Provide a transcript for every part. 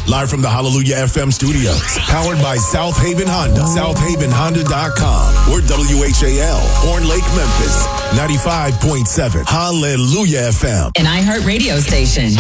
Live from the Hallelujah FM studios. Powered by South Haven Honda. SouthHavenHonda.com. Or WHAL. Horn Lake, Memphis. 95.7. Hallelujah FM. An iHeart radio station.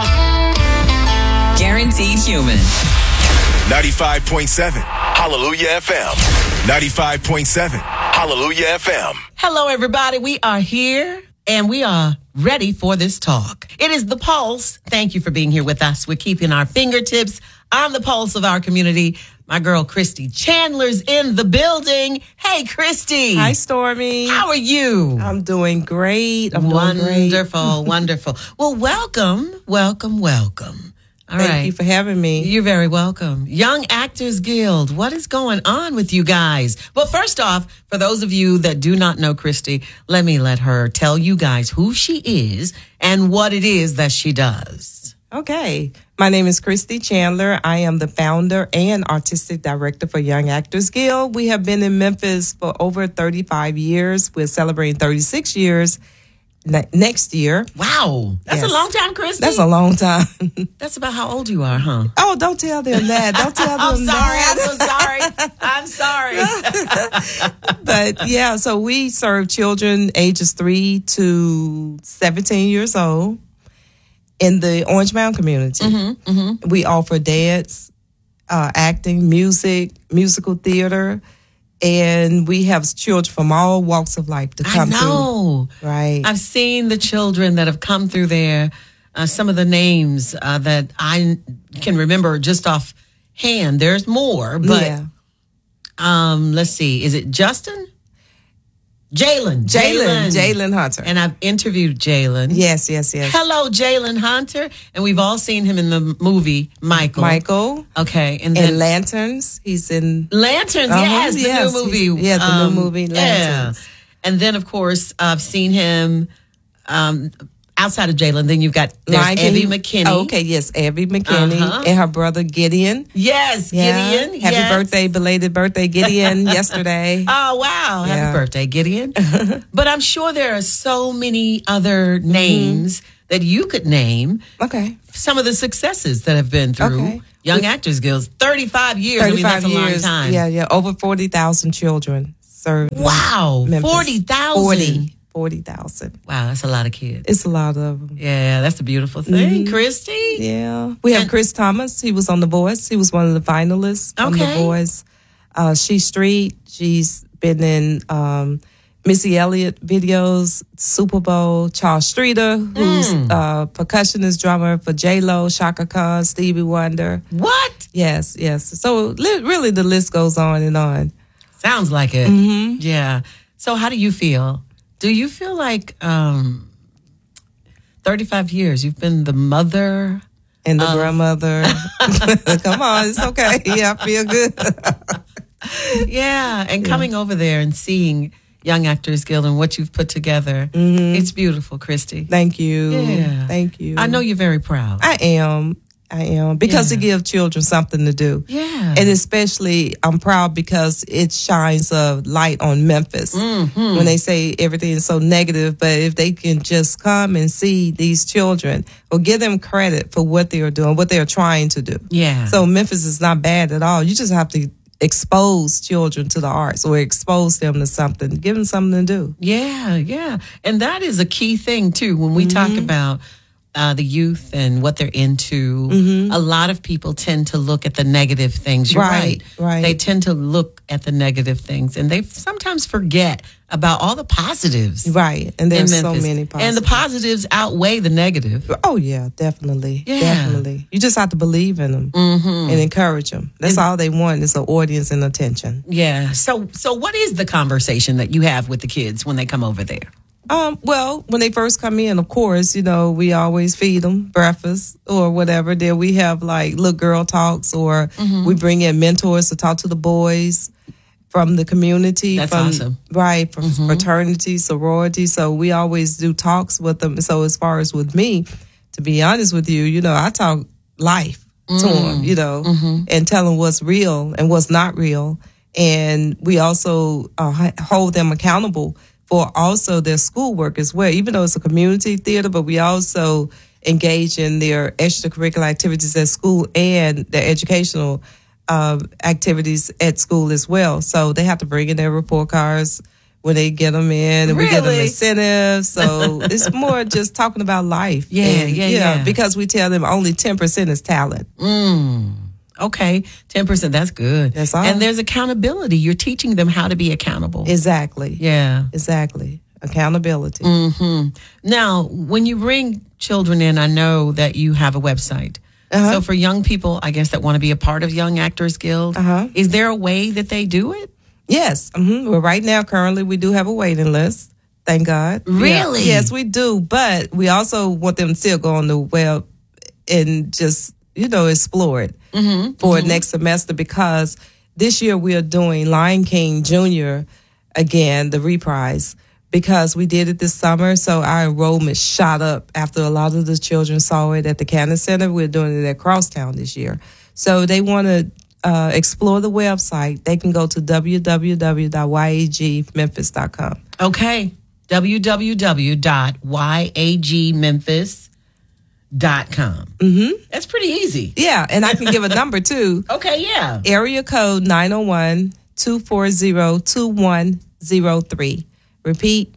Guaranteed human. 95.7. Hallelujah FM. 95.7. Hallelujah FM. Hello, everybody. We are here and we are ready for this talk. It is The Pulse. Thank you for being here with us. We're keeping our fingertips on the pulse of our community. My girl, Christy Chandler's in the building. Hey, Christy. Hi, Stormy. How are you? I'm doing great. I'm doing Wonderful, wonderful. Well, welcome. All right. Thank you for having me. You're very welcome. Young Actors Guild, what is going on with you guys? Well, first off, for those of you that do not know Christy, let her tell you guys who she is and what it is that she does. Okay. My name is Christy Chandler. I am the founder and artistic director for Young Actors Guild. We have been in Memphis for over 35 years. We're celebrating 36 years next year. Wow. That's a long time, Christy. That's a long time. That's about how old you are, huh? Oh, don't tell them that. Don't tell them that. I'm sorry. But yeah, so we serve children ages 3 to 17 years old in the Orange Mound community. We offer dance, acting, music, musical theater, and we have children from all walks of life to come through. I know. Right. I've seen the children that have come through there. Some of the names that I can remember just offhand. There's more, but let's see. Is it Justin? Jalen Hunter. And I've interviewed Jalen. Yes. Hello, Jalen Hunter. And we've all seen him in the movie Michael. Okay. And then Lanterns. He's in Lanterns, yes. The new movie. The new movie, Lanterns. Yeah. And then, of course, I've seen him outside of Jalen. Then you've got Evie McKinney. Oh, okay, yes, Evie McKinney and her brother Gideon. Yes, Gideon. Happy birthday, belated birthday, Gideon, yesterday. Oh, wow. Happy birthday, Gideon. But I'm sure there are so many other names that you could name. Okay. Some of the successes that have been through Young Actors Guild. 35 years. 35 that's a years. long time. Yeah. Over 40,000 children served. Wow. 40,000. 40,000. Wow, that's a lot of kids. It's a lot of them. Yeah, that's a beautiful thing. Christy? Yeah. We have Chris Thomas. He was on The Voice. He was one of the finalists on The Voice. She Street. She's been in Missy Elliott videos, Super Bowl. Charles Streeter, who's percussionist, drummer for J-Lo, Shaka Khan, Stevie Wonder. What? Yes. So really the list goes on and on. Sounds like it. Yeah. So how do you feel? Do you feel like 35 years, you've been the mother and the grandmother? Come on, it's okay. Yeah, I feel good. Yeah, and coming over there and seeing Young Actors Guild and what you've put together, it's beautiful, Christy. Thank you. Yeah. Thank you. I know you're very proud. I am. Because it gives children something to do. Yeah. And especially, I'm proud because it shines a light on Memphis. When they say everything is so negative, but if they can just come and see these children or give them credit for what they are doing, what they are trying to do. Yeah. So Memphis is not bad at all. You just have to expose children to the arts or expose them to something, give them something to do. Yeah. And that is a key thing, too, when we talk about the youth and what they're into. A lot of people tend to look at the negative things. You're right. They tend to look at the negative things, and they sometimes forget about all the positives. Right. And there's so many positives. And the positives outweigh the negative. Oh, yeah, definitely. Yeah. Definitely. You just have to believe in them and encourage them. That's all they want is an audience and attention. Yeah. So what is the conversation that you have with the kids when they come over there? Well, when they first come in, of course, we always feed them breakfast or whatever. Then we have like little girl talks, or we bring in mentors to talk to the boys from the community. That's awesome. Right, from fraternity, sorority. So we always do talks with them. So as far as with me, to be honest with you, I talk life to them, and tell them what's real and what's not real. And we also hold them accountable for also their schoolwork as well, even though it's a community theater, but we also engage in their extracurricular activities at school and their educational activities at school as well. So they have to bring in their report cards when they get them in, and we get them incentives. So it's more just talking about life. Yeah. Because we tell them only 10% is talent. Okay, 10%. That's good. That's all. And there's accountability. You're teaching them how to be accountable. Exactly. Yeah. Exactly. Accountability. Now, when you bring children in, I know that you have a website. So for young people, I guess, that want to be a part of Young Actors Guild, is there a way that they do it? Yes. Well, right now, currently, we do have a waiting list. Thank God. Really? Yeah. Yes, we do. But we also want them to still go on the web and just, explore it for next semester, because this year we are doing Lion King Jr. again, the reprise, because we did it this summer. So our enrollment shot up after a lot of the children saw it at the Cannon Center. We're doing it at Crosstown this year. So they want to explore the website. They can go to www.yagmemphis.com. Okay. www.yagmemphis.com. That's pretty easy. Yeah, and I can give a number too. Okay, yeah. Area code 901-240-2103. Repeat,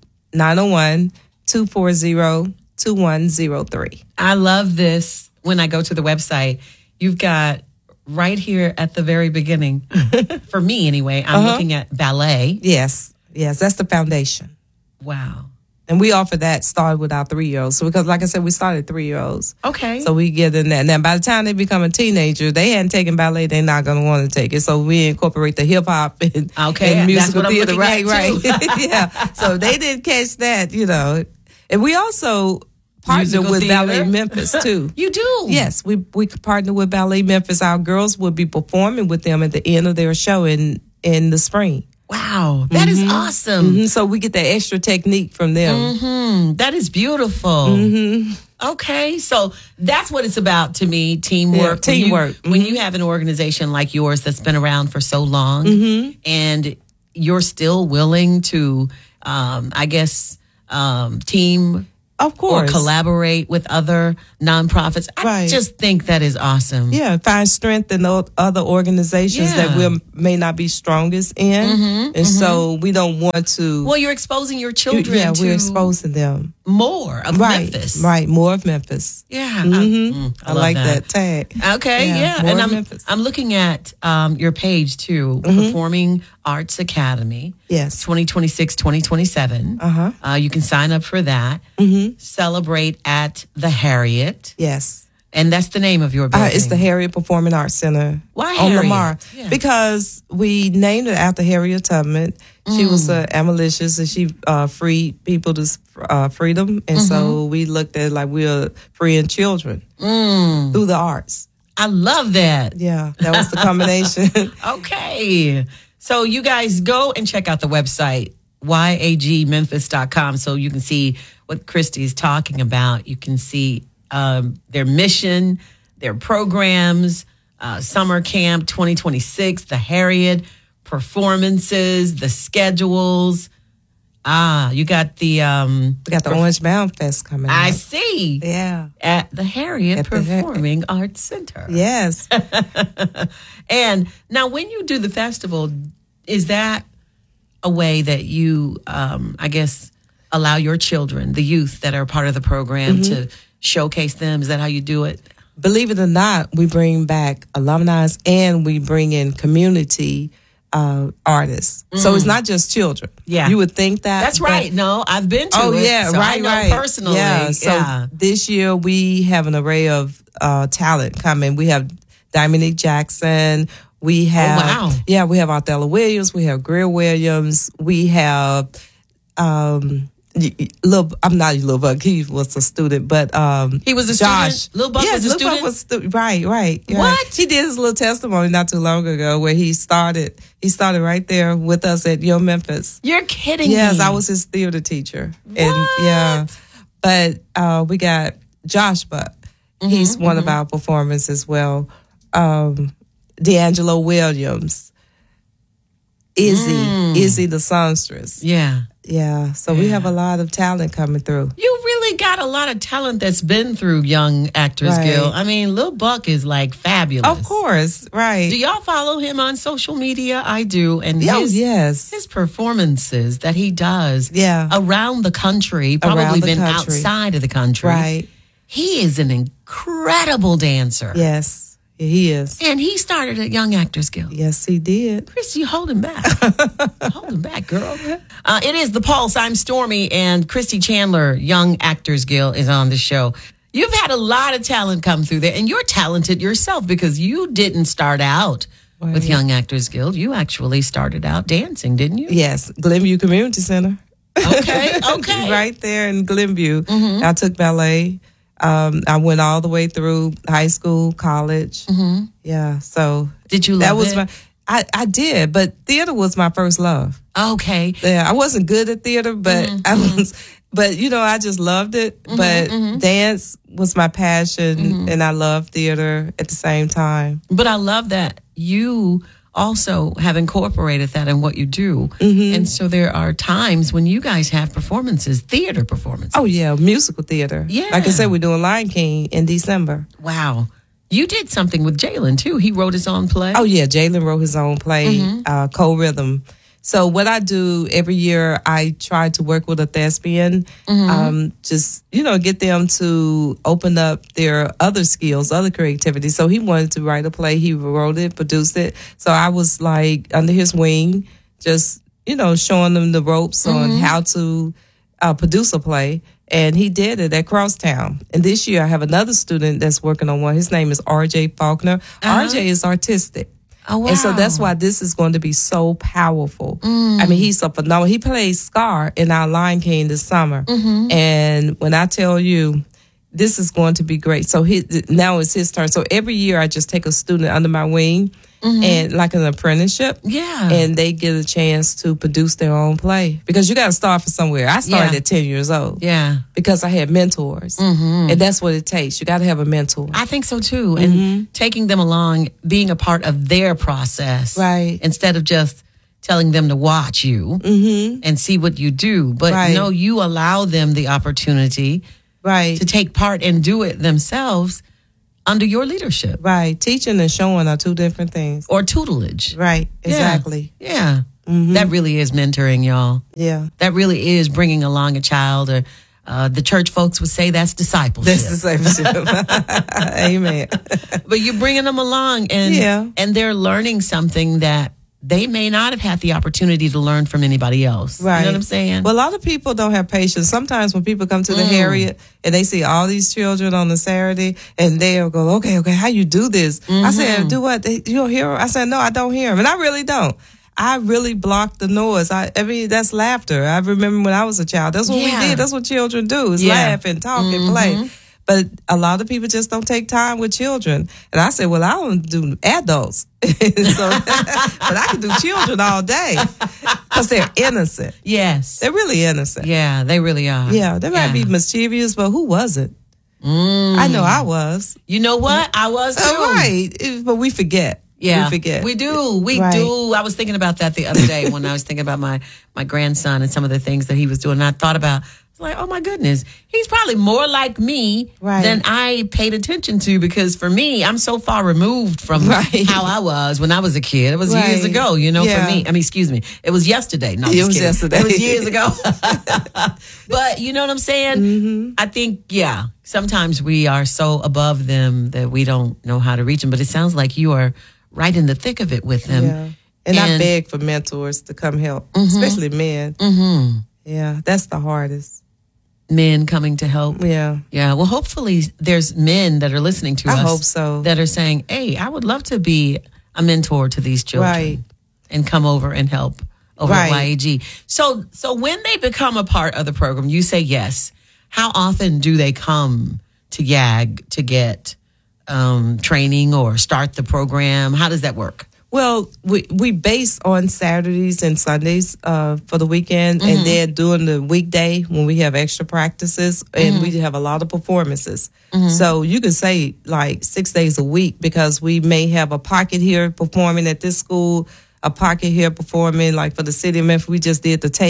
901-240-2103. I love this. When I go to the website, you've got right here at the very beginning, for me anyway, I'm looking at ballet. Yes, that's the foundation. Wow. And we offer that started with our 3-year-olds. So because, like I said, we started 3-year-olds. Okay. So we get in that. Now, by the time they become a teenager, they hadn't taken ballet, they're not going to want to take it. So we incorporate the hip hop and musical theater. Right. Yeah. So they didn't catch that, And we also partner with Ballet Memphis too. You do? Yes, we partner with Ballet Memphis. Our girls will be performing with them at the end of their show in the spring. Wow, that is awesome. So we get that extra technique from them. That is beautiful. Okay, so that's what it's about to me, teamwork. Yeah, teamwork. When you have an organization like yours that's been around for so long and you're still willing to, team of course, or collaborate with other nonprofits. I just think that is awesome. Yeah, find strength in other organizations that we may not be strongest in. And so we don't want to... Well, you're exposing your children to... we're exposing them. More of Memphis. Right, more of Memphis. Yeah. I like that tag. Okay, yeah. More And of Memphis. I'm looking at your page too, Performing Arts Academy. Yes. 2026-2027. You can sign up for that. Celebrate at the Harriet. Yes. And that's the name of your building. It's the Harriet Performing Arts Center. Why on Harriet? Lamar? Yeah. Because we named it after Harriet Tubman. She was abolitionist, and she freed people to freedom. And so we looked at it like we were freeing children through the arts. I love that. Yeah, that was the combination. Okay. So you guys go and check out the website, yagmemphis.com, so you can see what Christy is talking about. You can see their mission, their programs, Summer Camp 2026, the Harriet, performances, the schedules. You got the... we got the Orange Mound Fest coming up. I see. Yeah. At the Harriet Performing Arts Center. Yes. And now when you do the festival, is that a way that you, allow your children, the youth that are part of the program, to showcase them? Is that how you do it? Believe it or not, we bring back alumni and we bring in community artists. So it's not just children. Yeah. You would think that. That's right. No, I've been to it. Oh, yeah, so right, I know right. personally. Yeah. So this year we have an array of talent coming. We have Dominique Jackson. We have, we have Othello Williams. We have Greer Williams. We have, I'm not Lil Buck. He was a student, but he was a Josh. student. Lil Buck was a student. Buck was right. What? He did his little testimony not too long ago where he started. He started right there with us at Young Memphis. You're kidding me. Yes, I was his theater teacher. What? And but we got Josh Buck. He's one of our performers as well. D'Angelo Williams. Izzy the songstress. Yeah. Yeah, so we have a lot of talent coming through. You really got a lot of talent that's been through Young Actors Guild. I mean, Lil Buck is like fabulous. Of course, right. Do y'all follow him on social media? I do. And his performances that he does around the country, probably been outside of the country. Right. He is an incredible dancer. Yes. He is. And he started at Young Actors Guild. Yes, he did. Christy, you holding back. Holding back, girl. It is The Pulse. I'm Stormy, and Christy Chandler, Young Actors Guild, is on the show. You've had a lot of talent come through there, and you're talented yourself because you didn't start out with Young Actors Guild. You actually started out dancing, didn't you? Yes, Glenview Community Center. Okay. Right there in Glenview. Mm-hmm. I took ballet. I went all the way through high school, college. Mm-hmm. Yeah. So did you love it? I did, but theater was my first love. Okay. Yeah. I wasn't good at theater, but I just loved it. Mm-hmm, but dance was my passion, and I loved theater at the same time. But I love that you also have incorporated that in what you do. Mm-hmm. And so there are times when you guys have performances, theater performances. Oh, yeah, musical theater. Yeah. Like I said, we're doing Lion King in December. Wow. You did something with Jalen, too. He wrote his own play. Oh, yeah, Jalen wrote his own play, Co-Rhythm. So what I do every year, I try to work with a thespian, just, get them to open up their other skills, other creativity. So he wanted to write a play. He wrote it, produced it. So I was like under his wing, just, showing them the ropes on how to produce a play. And he did it at Crosstown. And this year I have another student that's working on one. His name is RJ Faulkner. RJ is artistic. Oh, wow. And so that's why this is going to be so powerful. I mean, he's so phenomenal. He plays Scar in our Lion King this summer. And when I tell you, this is going to be great. So now it's his turn. So every year I just take a student under my wing and like an apprenticeship. Yeah. And they get a chance to produce their own play. Because you got to start from somewhere. I started at 10 years old. Yeah. Because I had mentors. And that's what it takes. You got to have a mentor. I think so too. And taking them along, being a part of their process. Right. Instead of just telling them to watch you and see what you do. But no, you allow them the opportunity to take part and do it themselves under your leadership. Right. Teaching and showing are two different things. Or tutelage. Right. Exactly. Yeah. That really is mentoring, y'all. Yeah. That really is bringing along a child. Or the church folks would say that's discipleship. That's discipleship. Amen. But you're bringing them along and they're learning something that they may not have had the opportunity to learn from anybody else. Right. You know what I'm saying? Well, a lot of people don't have patience. Sometimes when people come to the Harriet and they see all these children on the Saturday and they'll go, okay, how you do this? I said, do what? You don't hear them? I said, no, I don't hear them. And I really don't. I really block the noise. I mean, that's laughter. I remember when I was a child. That's what we did. That's what children do is laugh and talk and play. But a lot of people just don't take time with children. And I said, well, I don't do adults. But I can do children all day because they're innocent. Yes. They're really innocent. Yeah, they really are. Yeah, they might be mischievous, but who wasn't? I know I was. You know what? I was too. Right. But we forget. Yeah, we forget. We do. We do. I was thinking about that the other day when I was thinking about my grandson and some of the things that he was doing. And I thought about, like, oh my goodness, he's probably more like me than I paid attention to, because for me, I'm so far removed from how I was when I was a kid. It was years ago, for me. I mean, excuse me. It was yesterday. No, it was yesterday. It was years ago. But you know what I'm saying? I think, sometimes we are so above them that we don't know how to reach them. But it sounds like you are right in the thick of it with them. Yeah. And I beg for mentors to come help, especially men. Yeah, that's the hardest. Men coming to help. Yeah. Yeah. Well, hopefully there's men that are listening to us. I hope so. That are saying, hey, I would love to be a mentor to these children and come over and help over at YAG. So when they become a part of the program, you say yes. How often do they come to YAG to get training or start the program? How does that work? Well, we base on Saturdays and Sundays for the weekend, and then during the weekday when we have extra practices, and we have a lot of performances. So you can say like 6 days a week, because we may have a pocket here performing at this school, a pocket here performing like for the city of Memphis. We just did the Taste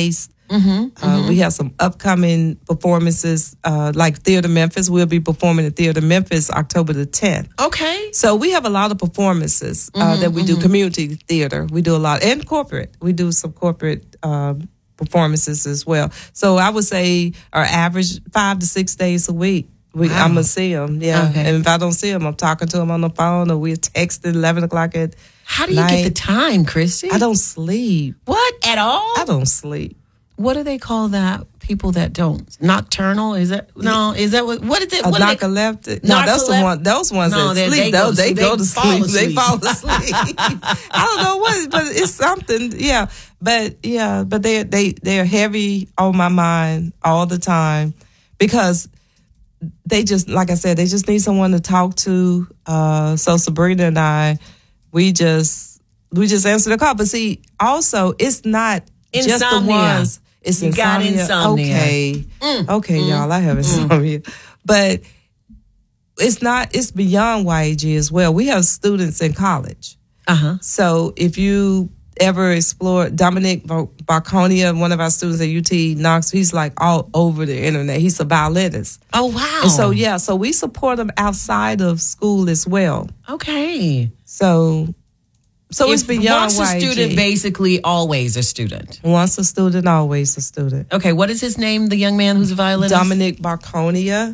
We have some upcoming performances, like Theater Memphis. We'll be performing at Theater Memphis October the 10th. Okay. So we have a lot of performances that we do, community theater. We do a lot, and corporate. We do some corporate performances as well. So I would say our average 5 to 6 days a week. I'm going to see them, Okay. And if I don't see them, I'm talking to them on the phone, or we're texting 11 o'clock at How do you night. get the time, Christy? I don't sleep. What, at all? I don't sleep. What do they call that? People that don't nocturnal? Is that what is it? What is Narcoleptic. No, that's the one. Those ones No, that they sleep. They go to sleep. They fall asleep. I don't know what, but it's something. Yeah, but they're heavy on my mind all the time because they just, like I said, they just need someone to talk to. So Sabrina and I, we just answer the call. But see, also, it's not just the ones. It's you insomnia. got insomnia. Okay, y'all, I have insomnia. But it's beyond YAG as well. We have students in college. So if you ever explore Dominic Barconia, one of our students at UT Knox, he's like all over the internet. He's a violinist. Oh, wow. And so we support them outside of school as well. Okay. So it's beyond once YAG. a student, basically always a student. Once a student, always a student. Okay, what is his name, the young man who's a violinist? Dominic Barconia.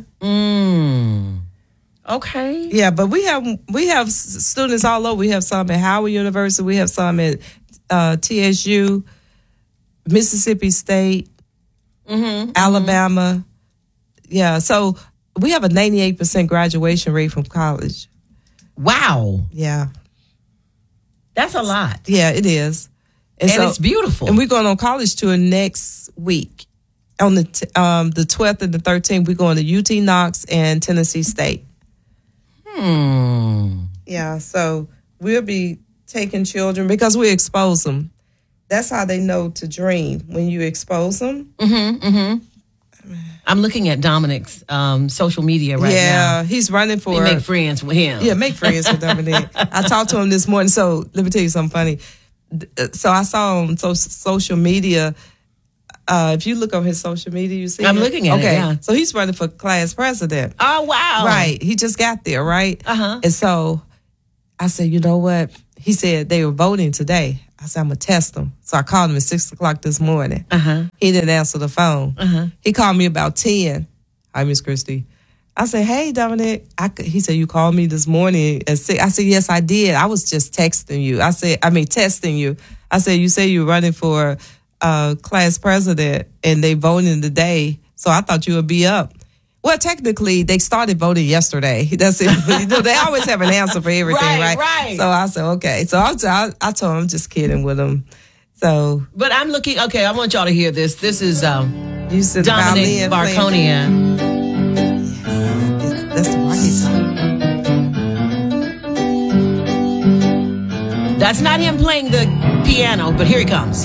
Okay. Yeah, but we have students all over. We have some at Howard University. We have some at TSU, Mississippi State, Alabama. Yeah, so we have a 98% graduation rate from college. Wow. Yeah. That's a lot. Yeah, it is. And it's beautiful. And we're going on college tour next week. On the 12th and the 13th, we're going to UT Knox and Tennessee State. Yeah, so we'll be taking children because we expose them. That's how they know to dream, when you expose them. I'm looking at Dominic's social media right now. Yeah, he's running for... You make friends with him. Yeah, make friends with Dominic. I talked to him this morning, so let me tell you something funny. So I saw on social media, if you look on his social media, you see I'm it? looking at it, yeah. So he's running for class president. Oh, wow. Right. He just got there, right? And so I said, you know what? He said they were voting today. I said, I'm going to test him. So I called him at 6 o'clock this morning. He didn't answer the phone. He called me about 10. Hi, Miss Christy. I said, hey, Dominic. He said, you called me this morning at 6. I said, yes, I did. I was just testing you. Testing you. I said, you say you're running for class president and they voting today. So I thought you would be up. Well, technically, they started voting yesterday. That's it. They always have an answer for everything, right? So I said, okay. So I told him I'm just kidding with him. So, but I'm looking. Okay, I want y'all to hear this. This is Dominic Barconia. That's the rocket. That's not him playing the piano, but here he comes.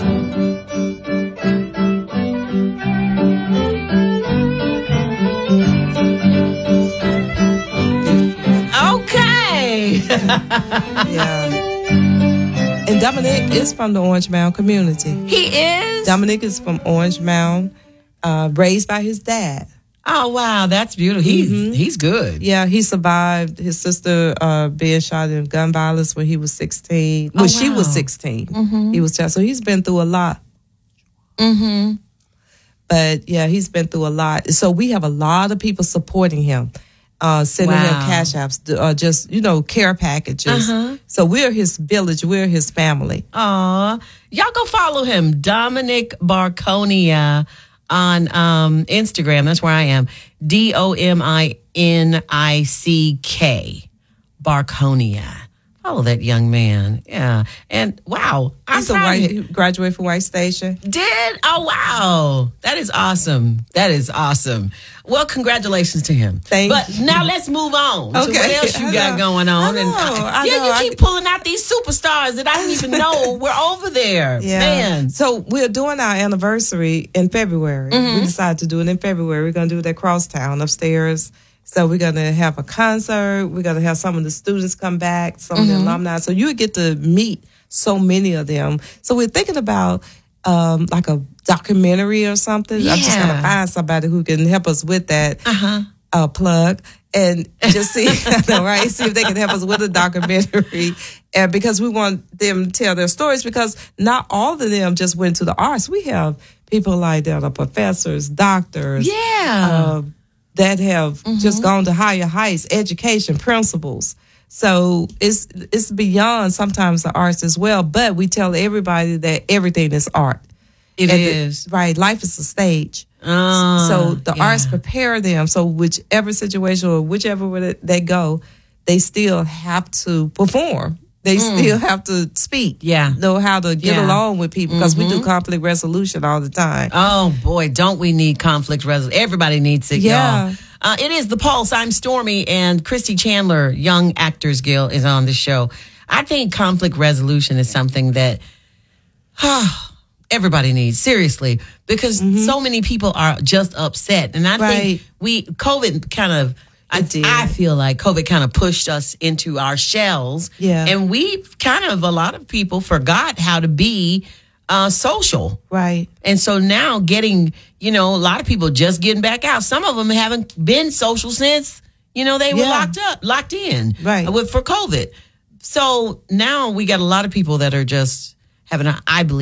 Yeah. And Dominic is from the Orange Mound community. He is? Dominic is from Orange Mound, raised by his dad. Oh, wow. That's beautiful. He's good. Yeah, he survived his sister being shot in gun violence when he was 16. When she was 16. He was child. So he's been through a lot. But yeah, he's been through a lot. So we have a lot of people supporting him. Sending him cash apps, just, care packages. So we're his village. We're his family. Aw. Y'all go follow him, Dominic Barconia, on Instagram. That's where I am. DOMINICK. Barconia. Follow that young man. Yeah. And wow. He graduated from White Station. Did? Oh, wow. That is awesome. Well, congratulations to him. But now let's move on to what else you got going on. I know. You keep pulling out these superstars that I didn't even know were over there. Yeah. Man. So we're doing our anniversary in February. We decided to do it in February. We're going to do it at Crosstown upstairs. So we're going to have a concert. We're going to have some of the students come back, some of the alumni. So you would get to meet so many of them. So we're thinking about like a documentary or something. I'm just going to find somebody who can help us with that plug and just see, right? See if they can help us with a documentary. And because we want them to tell their stories, because not all of them just went to the arts. We have people like that are professors, doctors. That have just gone to higher heights, education, principals. So it's beyond sometimes the arts as well. But we tell everybody that everything is art. It is. Right. Life is a stage. So the arts prepare them. So whichever situation or whichever way they go, they still have to perform. They still have to speak. Know how to get along with people, because we do conflict resolution all the time. Oh, boy, don't we need conflict resolution? Everybody needs it, y'all. It is The Pulse. I'm Stormy, and Christy Chandler, Young Actors Guild, is on the show. I think conflict resolution is something that everybody needs, seriously, because so many people are just upset. And I think COVID kind of... I feel like COVID kind of pushed us into our shells. And a lot of people forgot how to be social. Right. And so now getting, a lot of people just getting back out. Some of them haven't been social since, they were locked in for COVID. So now we got a lot of people that are just having,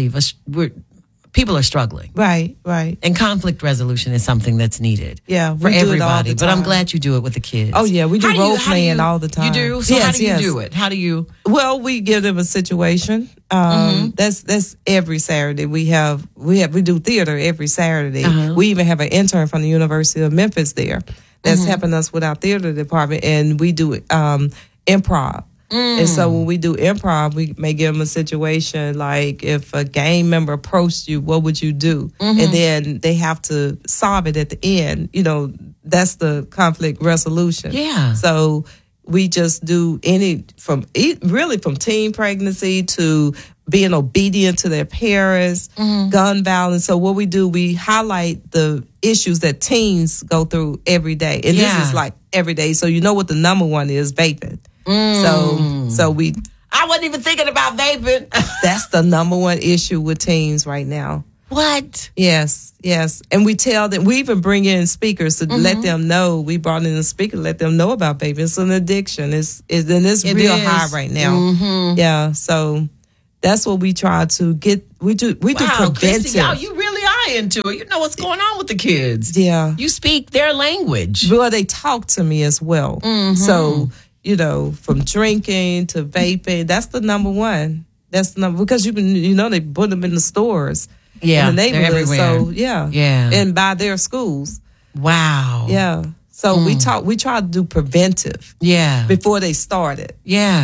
people are struggling. Right. And conflict resolution is something that's needed. For everybody. But I'm glad you do it with the kids. Oh, yeah. We do role playing all the time. You do? So how do you do it? How do you? Well, we give them a situation. That's every Saturday. We do theater every Saturday. We even have an intern from the University of Memphis there that's helping us with our theater department. And we do improv. And so when we do improv, we may give them a situation like, if a gang member approached you, what would you do? And then they have to solve it at the end. That's the conflict resolution. So we just do from teen pregnancy to being obedient to their parents, gun violence. So what we do, we highlight the issues that teens go through every day. And this is like every day. So what the number one is: vaping. So I wasn't even thinking about vaping. That's the number one issue with teens right now. What? Yes. And we tell them, we even bring in speakers to let them know. We brought in a speaker to let them know about vaping. It's an addiction. It's real high right now. So that's what we try to get. We do preventive. Christy, you really are into it. You know what's going on with the kids. Yeah. You speak their language. Well, they talk to me as well. So, from drinking to vaping, that's the number one. That's the number, because you can, they put them in the stores, in the neighborhood. So and by their schools. Wow. Yeah. So we try to do preventive. Before they start it.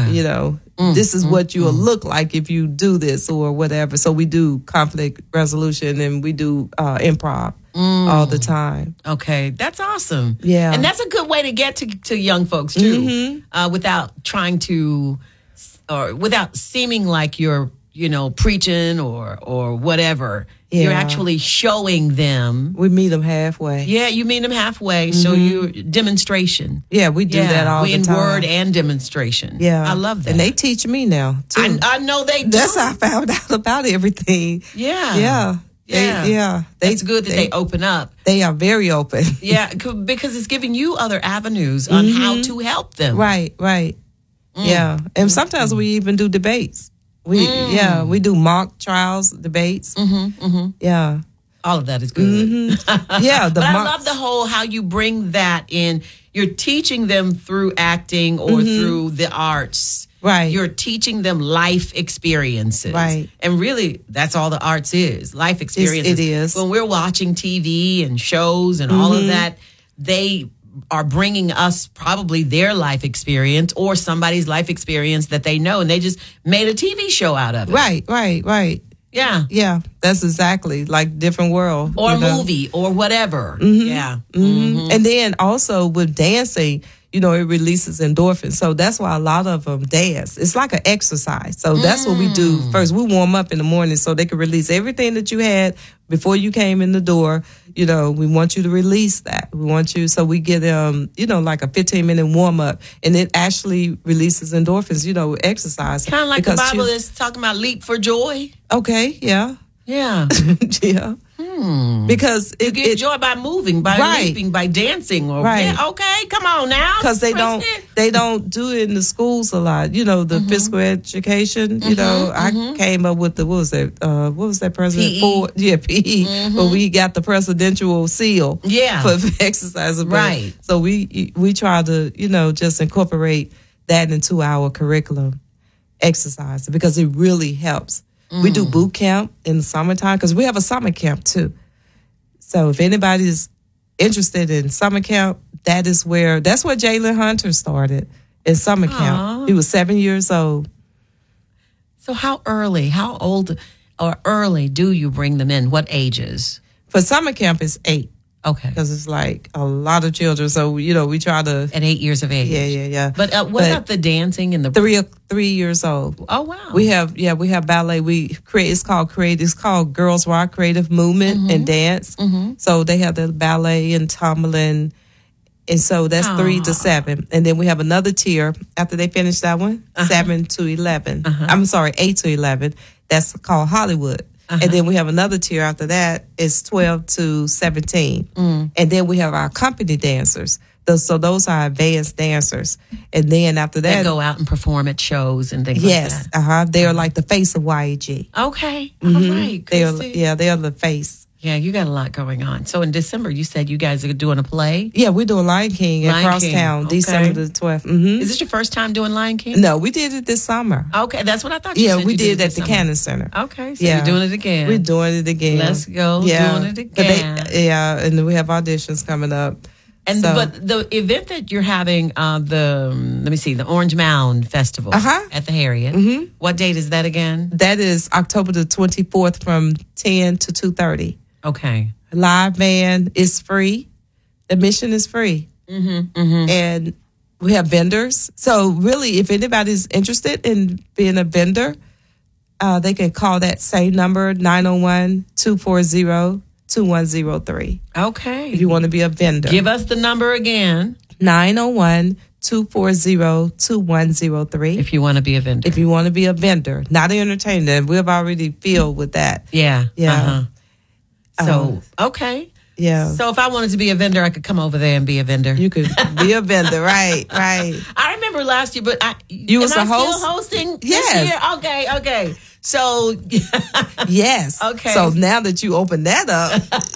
This is what you'll look like if you do this or whatever. So we do conflict resolution, and we do improv all the time. Okay, that's awesome. Yeah. And that's a good way to get to young folks too, without trying to, or without seeming like you're, preaching or whatever. You're actually showing them. We meet them halfway. Yeah, you meet them halfway. So you demonstration. Yeah, we do that all the time. In word and demonstration. Yeah, I love that. And they teach me now too. I know they do. That's how I found out about everything. Yeah. It's good that they open up. They are very open. Because it's giving you other avenues on how to help them. Right. Yeah, and sometimes we even do debates. We do mock trials, debates. Yeah. All of that is good. Yeah. But I love the whole, how you bring that in. You're teaching them through acting or through the arts. Right. You're teaching them life experiences. Right. And really, that's all the arts is, life experiences. It is. When we're watching TV and shows and all of that, they are bringing us probably their life experience or somebody's life experience that they know, and they just made a TV show out of it. Right. Yeah. That's exactly like different world. Or a movie or whatever. Yeah. And then also with dancing, it releases endorphins. So that's why a lot of them dance. It's like an exercise. So that's what we do first. We warm up in the morning so they can release everything that you had before you came in the door. We want you to release that. So we give them, like a 15-minute warm up, and it actually releases endorphins, exercise. Kind of like the Bible is talking about leap for joy. Okay, yeah. Yeah. Yeah. Because you get joy by moving, by leaping, by dancing. Or, yeah, okay, come on now. Because they don't do it in the schools a lot. You know, the physical education. You know, I came up with what was that president for? Yeah, PE. But we got the presidential seal. Yeah, for exercise. Right. So we try to just incorporate that into our curriculum, exercise, because it really helps. We do boot camp in the summertime because we have a summer camp too. So if anybody's interested in summer camp, that's where Jalen Hunter started in summer camp. He was 7 years old. So how old or early do you bring them in? What ages? For summer camp, it's 8. Okay. Because it's like a lot of children. So, we try to... At 8 years of age. Yeah. But what about the dancing and the... 3 years old. Oh, wow. We have ballet. It's called Girls Rock Creative Movement and Dance. So they have the ballet and tumbling. And so that's 3 to 7. And then we have another tier after they finish that one, 7 to 11. I'm sorry, 8 to 11. That's called Hollywood. And then we have another tier after that. It's 12 to 17. And then we have our company dancers. So those are advanced dancers. And then after that... They go out and perform at shows and things like that. Yes. They are like the face of YAG. Okay. All right. They are the face. Yeah, you got a lot going on. So in December, you said you guys are doing a play? Yeah, we're doing Lion King at Crosstown, December the 12th. Is this your first time doing Lion King? No, we did it this summer. Okay, that's what I thought you said. Yeah, we did it at the Cannon Center. Okay, so you're doing it again. We're doing it again. Let's go doing it again. And we have auditions coming up. And but the event that you're having, the Orange Mound Festival at the Harriet. What date is that again? That is October the 24th from 10 to 2:30. Okay. Live band is free. Admission is free. And we have vendors. So really, if anybody's interested in being a vendor, they can call that same number, 901-240-2103. Okay. If you want to be a vendor. Give us the number again. 901-240-2103. If you want to be a vendor. If you want to be a vendor. Not an entertainer. We've already filled with that. Yeah. Yeah. So, okay. Yeah. So if I wanted to be a vendor, I could come over there and be a vendor. You could be a vendor, right. I remember last year, but you was a host? Still hosting yes. this year? Okay. So yes. Okay. So now that you open that up,